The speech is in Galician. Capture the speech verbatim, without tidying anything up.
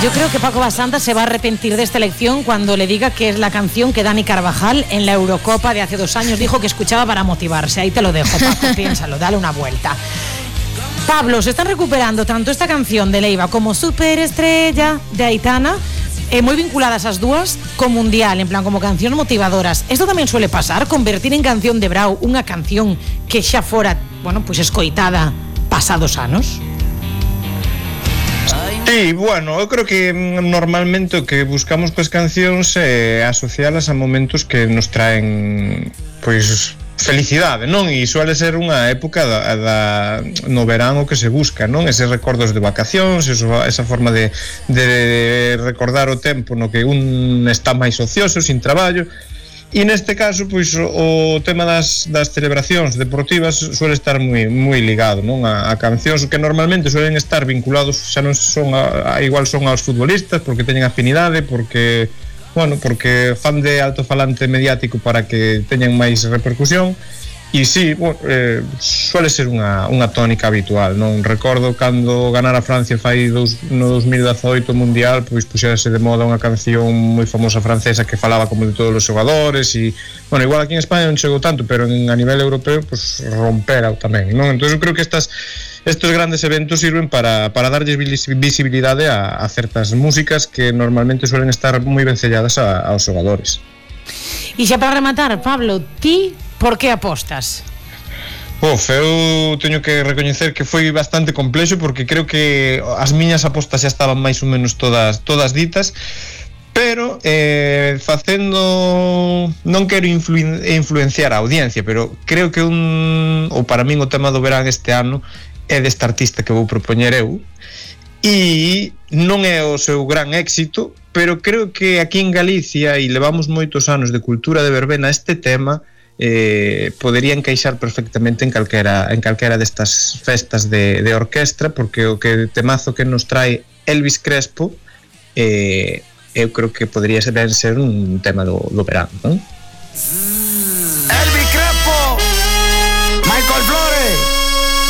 Yo creo que Paco Basanta se va a arrepentir de esta elección cuando le diga que es la canción que Dani Carvajal en la Eurocopa de hace dos años dijo que escuchaba para motivarse. Ahí te lo dejo, Paco, piénsalo, dale una vuelta. Pablo, se están recuperando tanto esta canción de Leiva como Superestrella de Aitana, eh, muy vinculadas as dúas con Mundial, en plan como cancións motivadoras. Esto tamén suele pasar, convertir en canción de Brau unha canción que xa fora, bueno, pois pues escoitada pasados anos. Sí, bueno, eu creo que normalmente o que buscamos coas cancións é asocialas a momentos que nos traen, pois, felicidade, non? E suele ser unha época da, da, no verán o que se busca, non? Eses recordos de vacacións, eso, esa forma de, de recordar o tempo no que un está máis ocioso, sin traballo. E neste caso, pois, o, o tema das, das celebracións deportivas suele estar moi, moi ligado, non? A, a cancións que normalmente suelen estar vinculados, xa non son a, a, igual son aos futbolistas, porque teñen afinidade, porque, bueno, porque fan de altofalante mediático para que teñan máis repercusión. E sí, bueno, eh, suele ser unha, unha tónica habitual, non? Recordo cando ganara Francia fai dos, no dos mil dezaoito Mundial, pois puxerase de moda unha canción moi famosa francesa que falaba como de todos os xogadores e, bueno, igual aquí en España non chegou tanto, pero en, a nivel europeo, pois rompera tamén, non? Entón eu creo que estas estes grandes eventos sirven para, para darlles visibilidade a, a certas músicas que normalmente suelen estar moi vencelladas a, aos xogadores. E xa para rematar, Pablo, ti por que apostas? Uf, eu teño que recoñecer que foi bastante complexo porque creo que as miñas apostas xa estaban máis ou menos todas todas ditas, pero eh, facendo, non quero influ- influenciar a audiencia, pero creo que un, ou para min o tema do verán este ano é deste artista que vou propoñer eu, e non é o seu gran éxito, pero creo que aquí en Galicia, e levamos moitos anos de cultura de verbena, este tema eh, podería encaixar perfectamente en calquera, en calquera destas festas de, de orquestra, porque o que temazo que nos trae Elvis Crespo eh, eu creo que podría ser, ser un tema do, do verán, non?